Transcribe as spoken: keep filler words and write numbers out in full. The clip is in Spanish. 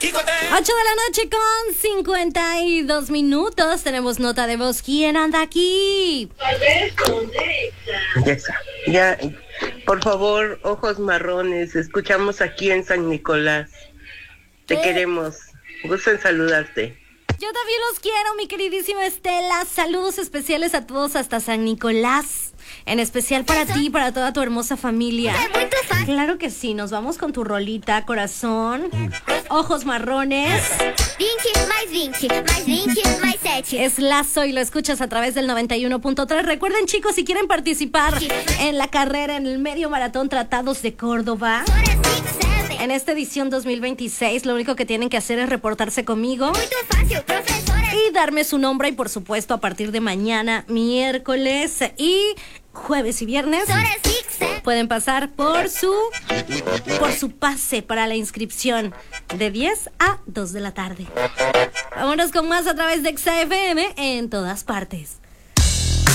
ocho de la noche con cincuenta y dos minutos. Tenemos nota de voz. ¿Quién anda aquí? Ya está. Ya, por favor, ojos marrones. Escuchamos aquí en San Nicolás. Te ¿Qué? queremos. Gusto en saludarte. Yo también los quiero, mi queridísima Estela. Saludos especiales a todos hasta San Nicolás. En especial para ti y para toda tu hermosa familia. Claro que sí, nos vamos con tu rolita, corazón. Ojos marrones. vinte, mais vinte, mais vinte, mais sete. Es Lazo y lo escuchas a través del noventa y uno punto tres. Recuerden, chicos, si quieren participar en la carrera, en el medio maratón Tratados de Córdoba, en esta edición dos mil veintiséis, lo único que tienen que hacer es reportarse conmigo Muito fácil, professora. y darme su nombre. Y por supuesto, a partir de mañana, miércoles y jueves y viernes, Professora Six, pueden pasar por su por su pase para la inscripción de diez a dos de la tarde. Vámonos con más a través de X A F M en todas partes.